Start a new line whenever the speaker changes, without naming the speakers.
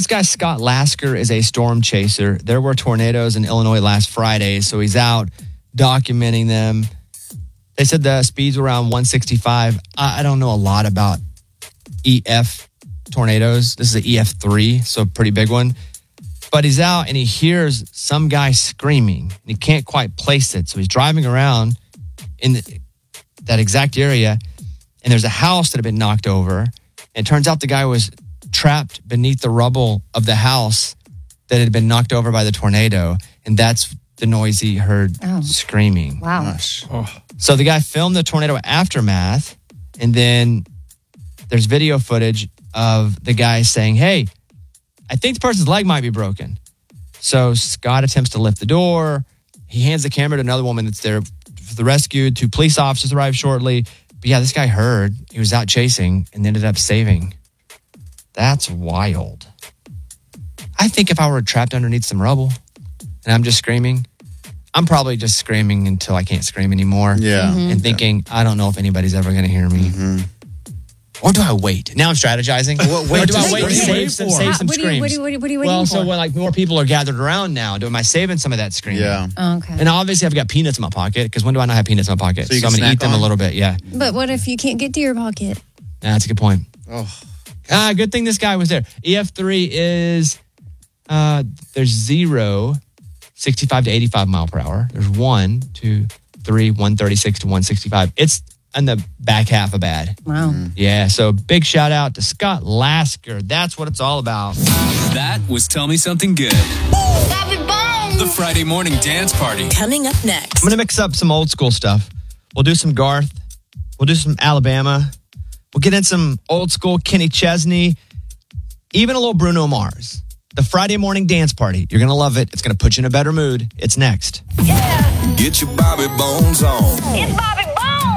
This guy, Scott Lasker, is a storm chaser. There were tornadoes in Illinois last Friday, so he's out documenting them. They said the speeds were around 165. I don't know a lot about EF tornadoes. This is an EF3, so a pretty big one. But he's out and he hears some guy screaming. And he can't quite place it. So he's driving around in that exact area, and there's a house that had been knocked over. And it turns out the guy was trapped beneath the rubble of the house that had been knocked over by the tornado. And that's the noise he heard screaming.
Wow.
Gosh. Oh.
So the guy filmed the tornado aftermath, and then there's video footage of the guy saying, hey, I think the person's leg might be broken. So Scott attempts to lift the door. He hands the camera to another woman that's there for the rescue. 2 police officers arrive shortly. But yeah, this guy heard. He was out chasing and ended up saving. That's wild. I think if I were trapped underneath some rubble and I'm just screaming, I'm probably just screaming until I can't scream anymore.
Yeah.
And thinking, I don't know if anybody's ever going to hear me.
Mm-hmm.
Or do I wait? Now I'm strategizing. Or do I wait to save some screams?
What are you waiting
Well,
for?
so when like more people are gathered around now, am I saving some of that screaming?
Yeah.
Oh, okay.
And obviously I've got peanuts in my pocket, because when do I not have peanuts in my pocket?
So you
I'm
can
going to eat
snack
them a
on?
little bit, yeah.
But what if you can't get to your pocket?
That's a good point.
Oh.
Good thing this guy was there. EF3 is, there's 0, 65 to 85 mile per hour. There's 1, 2, 3, 136 to 165. It's in the back half of bad.
Wow.
Yeah, so big shout out to Scott Lasker. That's what it's all about.
That was Tell Me Something Good. The Friday morning dance party.
Coming up next.
I'm going to mix up some old school stuff. We'll do some Garth. We'll do some Alabama. We'll get in some old school Kenny Chesney. Even a little Bruno Mars. The Friday morning dance party. You're going to love it. It's going to put you in a better mood. It's next.
Get your Bobby Bones on.
It's Bobby